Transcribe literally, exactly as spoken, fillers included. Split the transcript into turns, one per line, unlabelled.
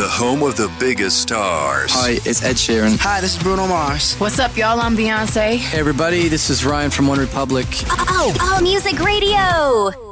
the home of the biggest stars.
Hi, it's Ed Sheeran.
Hi, this is Bruno Mars.
What's up, y'all? I'm Beyonce.
Hey, everybody, this is Ryan from One Republic.
Oh, oh, Music Radio.